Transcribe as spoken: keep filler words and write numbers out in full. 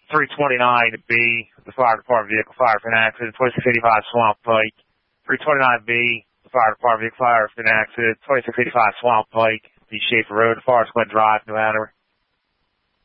three twenty-nine B, the fire department vehicle fired for an accident, twenty-six eighty-five Swamp Pike. three twenty-nine B, the fire department vehicle fired for an accident, twenty-six eighty-five Swamp Pike, the Schaefer Road, Forest Glen Drive, New Hanover.